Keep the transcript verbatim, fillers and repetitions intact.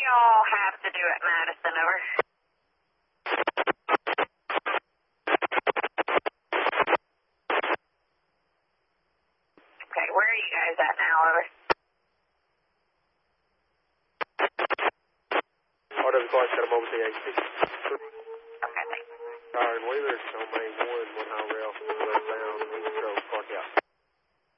y'all have to do at Madison, over? Okay, where are you guys at now, over? R W Clark got a moment to exit. Okay, thanks. Car and Wheeler, on main one, one high rail, westbound, east road.